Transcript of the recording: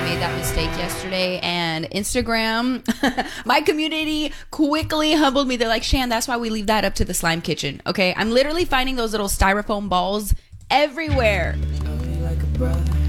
made that mistake yesterday, and Instagram, my community quickly humbled me. They're like, Shan, that's why we leave that up to the slime kitchen. Okay, I'm literally finding those little styrofoam balls everywhere.